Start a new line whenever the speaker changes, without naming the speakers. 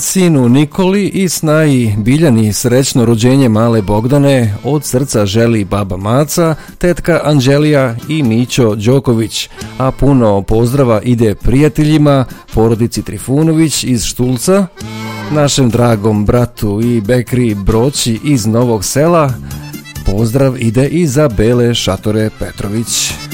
Sinu Nikoli i snaji Biljani srećno rođenje male Bogdane od srca želi baba Maca, tetka Anđelija i Mićo Đoković, a puno pozdrava ide prijateljima, porodici Trifunović iz Štulca, našem dragom bratu i Bekri Broći iz Novog Sela. Pozdrav ide i za Bele Šatore Petrović.